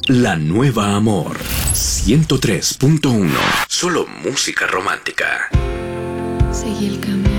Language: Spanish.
La Nueva Amor 103.1. Solo música romántica. Seguí el camino.